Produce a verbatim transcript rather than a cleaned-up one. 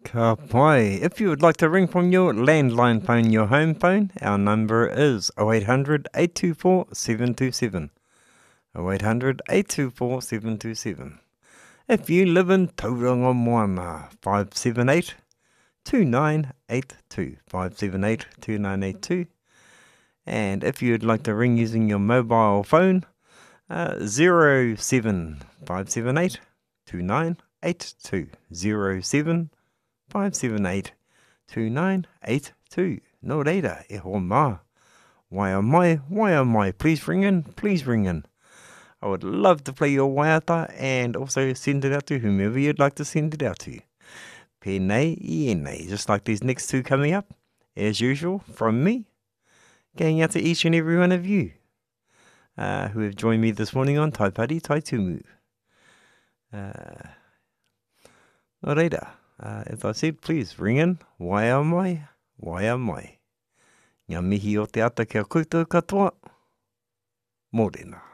Ka pai. If you would like to ring from your landline phone, your home phone, our number is oh eight hundred, eight two four, seven two seven. oh eight hundred, eight two four, seven two seven. If you live in Tauranga Moana, five seven eight, two nine eight two. five seven eight, two nine eight two. And if you'd like to ring using your mobile phone, uh, zero seven five seven eight, two nine eight two. zero seven five seven eight, two nine eight two. No reira, e ho mā. Wai a mai, wai a mai. Please ring in, please ring in. I would love to play your waiata and also send it out to whomever you'd like to send it out to. Pēnei I enei, just like these next two coming up. As usual, from me, going out to each and every one of you uh, who have joined me this morning on Taipari Tai Tumu. Uh, no reira. Uh, as I said, please ring in. Wai a mai, wai a mai. Ngā mihi o te ata kia koutou katoa. Mōrena.